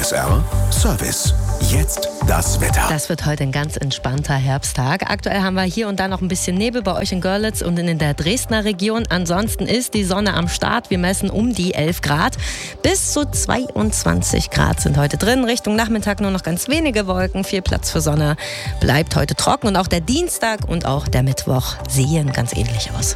PSR Service. Jetzt das Wetter. Das wird heute ein ganz entspannter Herbsttag. Aktuell haben wir hier und da noch ein bisschen Nebel bei euch in Görlitz und in der Dresdner Region. Ansonsten ist die Sonne am Start. Wir messen um die 11 Grad. Bis zu 22 Grad sind heute drin. Richtung Nachmittag nur noch ganz wenige Wolken. Viel Platz für Sonne. Bleibt heute trocken. Und auch der Dienstag und auch der Mittwoch sehen ganz ähnlich aus.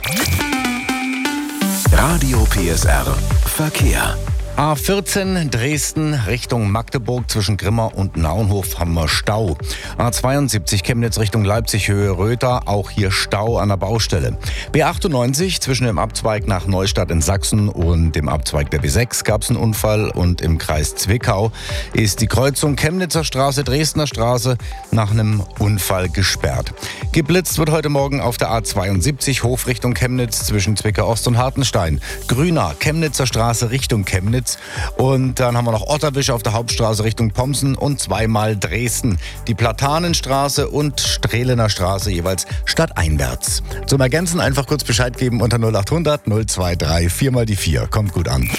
Radio PSR Verkehr. A14 Dresden Richtung Magdeburg zwischen Grimma und Naunhof haben wir Stau. A72 Chemnitz Richtung Leipzig Höhe Röther, auch hier Stau an der Baustelle. B98 zwischen dem Abzweig nach Neustadt in Sachsen und dem Abzweig der B6 gab es einen Unfall und im Kreis Zwickau ist die Kreuzung Chemnitzer Straße, Dresdner Straße nach einem Unfall gesperrt. Geblitzt wird heute Morgen auf der A72 Hof Richtung Chemnitz zwischen Zwickau Ost und Hartenstein. Grüner Chemnitzer Straße Richtung Chemnitz. Und dann haben wir noch Otterwisch auf der Hauptstraße Richtung Pomsen und zweimal Dresden. Die Platanenstraße und Strehlener Straße jeweils stadteinwärts. Zum Ergänzen einfach kurz Bescheid geben unter 0800 023 4 mal die 4. Kommt gut an.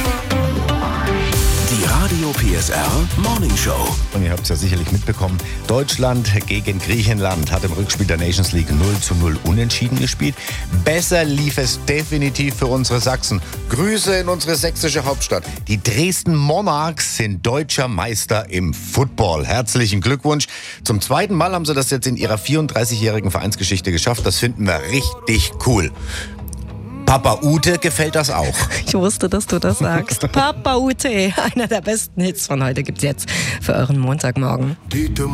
Die Radio PSR Morning Show. Und ihr habt es ja sicherlich mitbekommen, Deutschland gegen Griechenland hat im Rückspiel der Nations League 0:0 unentschieden gespielt. Besser lief es definitiv für unsere Sachsen. Grüße in unsere sächsische Hauptstadt. Die Dresden Monarchs sind deutscher Meister im Football. Herzlichen Glückwunsch. Zum zweiten Mal haben sie das jetzt in ihrer 34-jährigen Vereinsgeschichte geschafft. Das finden wir richtig cool. Papa Ute gefällt das auch. Ich wusste, dass du das sagst. Papa Ute, einer der besten Hits von heute gibt's jetzt für euren Montagmorgen.